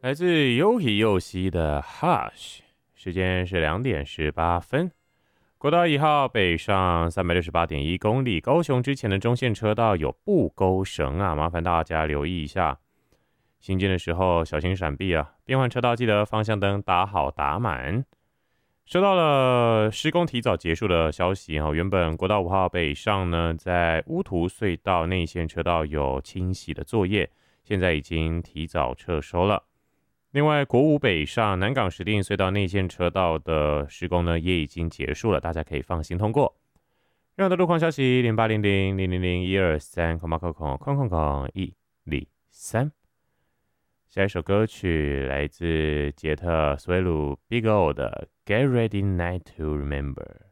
来自 Yohi 右西的 Hush， 时间是2:18。国道1号北上368.1公里，高雄之前的中线车道有布钩绳啊，麻烦大家留意一下。行进的时候小心闪避啊，变换车道记得方向灯打好打满。收到了施工提早结束的消息啊，原本国道5号北上呢，在乌涂隧道内线车道有清洗的作业，现在已经提早撤收了。另外，国五北上南港石碇隧道内线车道的施工呢，也已经结束了，大家可以放心通过。任何的路况消息，0800-000-123，下一首歌曲来自杰特·索维鲁 Big O 的《Get Ready Night to Remember》。